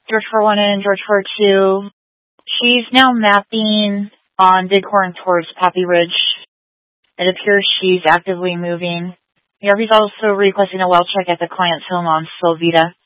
George 41 and George 42. She's now mapping on Bighorn towards Poppy Ridge. It appears she's actively moving. The RV's also requesting a well check at the client's home on Sylvita.